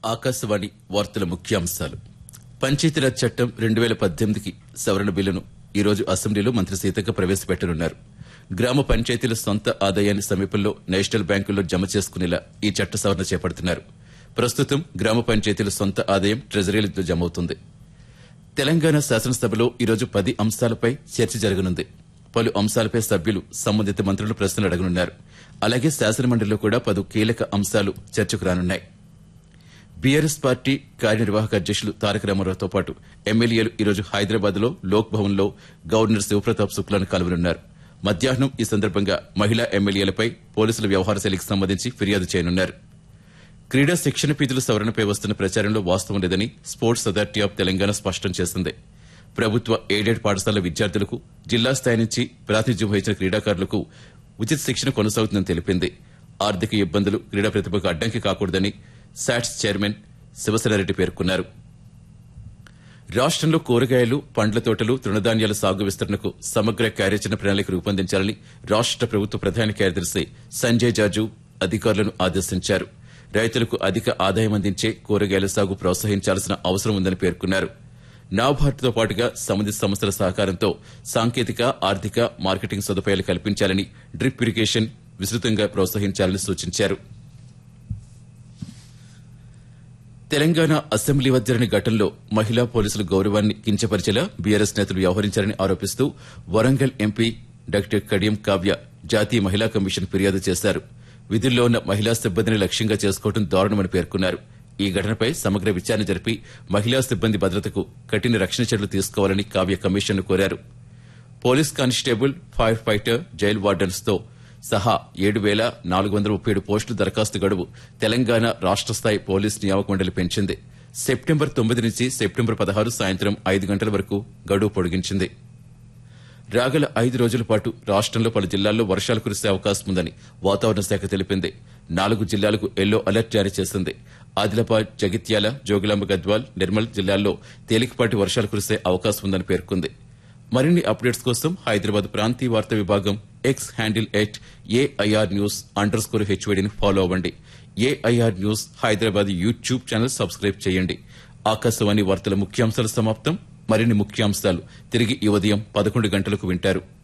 ఆకాశవాణి వార్తల ముఖ్యాంశాలు. పంచాయతీరాజ్ చట్టం 2018కి సవరణ బిల్లును ఈ రోజు అసెంబ్లీలో మంత్రి సీతక్క ప్రవేశపెట్టనున్నారు. గ్రామ పంచాయతీల సొంత ఆదాయాన్ని సమీపంలో నేషనల్ బ్యాంకుల్లో జమ చేసుకునేలా ఈ చట్ట సవరణ చేపడుతున్నారు. ప్రస్తుతం గ్రామ పంచాయతీల సొంత ఆదాయం ట్రెజరీలో జమ అవుతుంది. తెలంగాణ శాసనసభలో ఈరోజు 10 అంశాలపై చర్చ జరగనుంది. పలు అంశాలపై సభ్యులు సంబంధిత మంత్రులు ప్రశ్నలు అడగనున్నారు. అలాగే శాసనమండలిలో కూడా 10 కీలక అంశాలు చర్చకు రానున్నాయి. బీఆర్ఎస్ పార్టీ కార్యనిర్వాహక అధ్యకులు తారక రామారావుతో పాటు ఎమ్మెల్యేలు ఈరోజు హైదరాబాద్ లో లోక్ భవన్ లో గవర్నర్ శివప్రతాప్ శుక్లాను కలవనున్నారు. మధ్యాహ్నం ఈ సందర్భంగా మహిళా ఎమ్మెల్యేలపై పోలీసుల వ్యవహార శైలికి సంబంధించి ఫిర్యాదు చేయనున్నారు. క్రీడా శిక్షణ ఫీజుల సవరణపై వస్తున్న ప్రచారంలో వాస్తవం లేదని స్పోర్ట్స్ అథారిటీ ఆఫ్ తెలంగాణ స్పష్టం చేసింది. ప్రభుత్వ ఎయిడెడ్ పాఠశాలల విద్యార్థులకు జిల్లా స్థాయి నుంచి ప్రాతినిధ్యం వహించిన క్రీడాకారులకు ఉచిత శిక్షణ కొనసాగుతుందని తెలిపింది. ఆర్థిక ఇబ్బందులు క్రీడా ప్రతిభకు అడ్డంకి కాకూడదని శాట్స్ చైర్మన్ శివసేనారెడ్డి పేర్కొన్నారు. రాష్టంలో కూరగాయలు, పండ్ల తోటలు, తృణధాన్యాల సాగు విస్తరణకు సమగ్ర కార్యాచరణ ప్రణాళిక రూపొందించాలని రాష్ట ప్రభుత్వ ప్రధాన కార్యదర్శి సంజయ్ జాజు అధికారులను ఆదేశించారు. రైతులకు అధిక ఆదాయం అందించే కూరగాయల సాగు ప్రోత్సహించాల్సిన అవసరం ఉందని పేర్కొన్నారు. నాబార్డుతో పాటుగా సంబంధిత సంస్థల సహకారంతో సాంకేతిక, ఆర్థిక, మార్కెటింగ్ సదుపాయాలు కల్పించాలని, డ్రిప్ ఇరిగేషన్ విస్తృతంగా ప్రోత్సహించాలని సూచించారు. తెలంగాణ అసెంబ్లీ వద్ద జరిగిన ఘటనలో మహిళా పోలీసుల గౌరవాన్ని కించపరిచేలా బీఆర్ఎస్ నేతలు వ్యవహరించారని ఆరోపిస్తూ వరంగల్ ఎంపీ డాక్టర్ కడియం కావ్య జాతీయ మహిళా కమిషన్ ఫిర్యాదు చేశారు. విధుల్లో ఉన్న మహిళా సిబ్బందిని లక్ష్యంగా చేసుకోవడం దారుణమని పేర్కొన్నారు. ఈ ఘటనపై సమగ్ర విచారణ జరిపి మహిళా సిబ్బంది భద్రతకు కఠిన రక్షణ చర్యలు తీసుకోవాలని కావ్య కమిషన్ను కోరారు. Police constable, fire fighter, jail wardens తో సహా 7,437 పోస్టుల దరఖాస్తు గడువు తెలంగాణ రాష్ట స్థాయి పోలీస్ నియామక మండలి పెంచింది. సెప్టెంబర్ 9 నుంచి సెప్టెంబర్ 16 సాయంత్రం 5 గంటల వరకు గడువు పొడిగించింది. రాగల 5 రోజుల పాటు రాష్టంలో పలు జిల్లాల్లో వర్షాలు కురిసే అవకాశం ఉందని వాతావరణ శాఖ తెలిపింది. 4 జిల్లాలకు ఎల్లో అలర్ట్ జారీ చేసింది. ఆదిలాబాద్, జగిత్యాల, జోగులాంబ గద్వాల్, నిర్మల్ జిల్లాల్లో తేలికపాటి వర్షాలు కురిసే అవకాశం ఉందని పేర్కొంది. మరిన్ని అప్డేట్స్ కోసం హైదరాబాద్ ప్రాంతీయ వార్తా విభాగం ఎక్స్ హ్యాండిల్ @AIR News_HYDని ఫాలో అవ్వండి. AIR news Hyderabad YouTube channel subscribe చేయండి. ఆకాశవాణి వార్తల ముఖ్యాంశాలు సమాప్తం. మరిన్ని ముఖ్యాంశాలు తిరిగి ఈ ఉదయం 11 గంటలకు వింటారు.